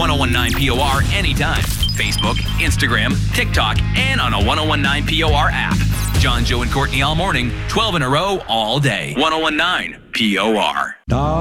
1019 POR anytime. Facebook, Instagram, TikTok, and on a 1019 POR app. John, Joe, and Courtney all morning, 12 in a row all day. 1019 POR.